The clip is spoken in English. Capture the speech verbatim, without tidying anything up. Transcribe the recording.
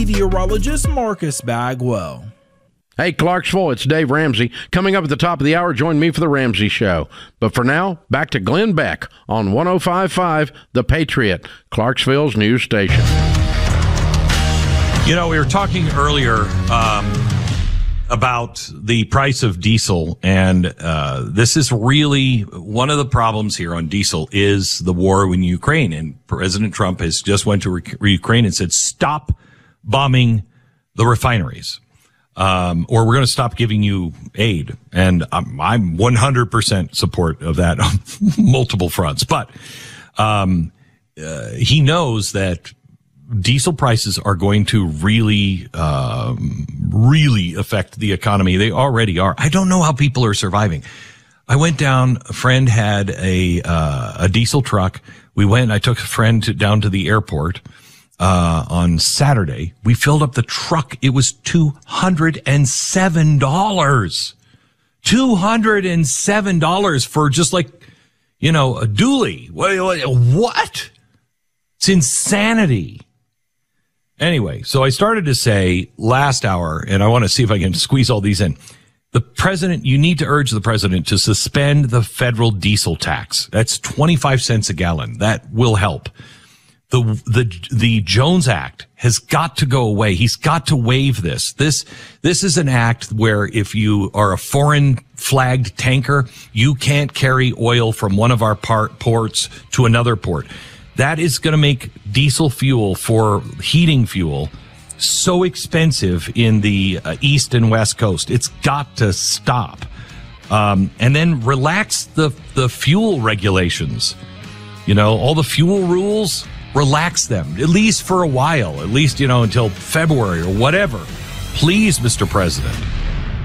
meteorologist Marcus Bagwell. Hey, Clarksville, it's Dave Ramsey. Coming up at the top of the hour, join me for The Ramsey Show. But for now, back to Glenn Beck on one oh five point five The Patriot, Clarksville's news station. You know, we were talking earlier um, about the price of diesel, and uh, this is really one of the problems here on diesel is the war in Ukraine. And President Trump has just went to Ukraine and said, stop bombing the refineries. Um, or we're going to stop giving you aid. And I'm, I'm one hundred percent support of that on multiple fronts. But, um, uh, he knows that diesel prices are going to really, um, really affect the economy. They already are. I don't know how people are surviving. I went down, a friend had a, uh, a diesel truck. We went, I took a friend to, down to the airport. Uh, on Saturday, we filled up the truck. It was two hundred seven dollars. two hundred seven dollars for just like, you know, a dually. What? It's insanity. Anyway, so I started to say last hour, and I want to see if I can squeeze all these in. The president, you need to urge the president to suspend the federal diesel tax. That's twenty-five cents a gallon. That will help. The, the, the Jones Act has got to go away. He's got to waive this. This, this is an act where if you are a foreign flagged tanker, you can't carry oil from one of our part, ports to another port. That is going to make diesel fuel for heating fuel so expensive in the uh, East and West Coast. It's got to stop. Um, and then relax the, the fuel regulations. You know, all the fuel rules. Relax them, at least for a while, at least, you know, until February or whatever. Please, Mister President.